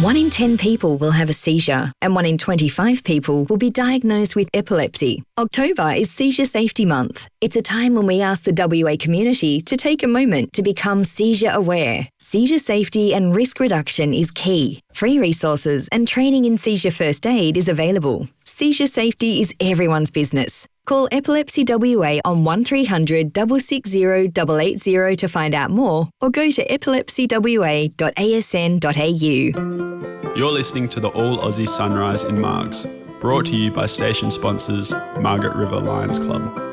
1 in 10 people will have a seizure and 1 in 25 people will be diagnosed with epilepsy. October is Seizure Safety Month. It's a time when we ask the WA community to take a moment to become seizure aware. Seizure safety and risk reduction is key. Free resources and training in seizure first aid is available. Seizure safety is everyone's business. Call Epilepsy WA on 1300 660 880 to find out more, or go to epilepsywa.asn.au. You're listening to the All Aussie Sunrise in Margs, brought to you by station sponsors Margaret River Lions Club.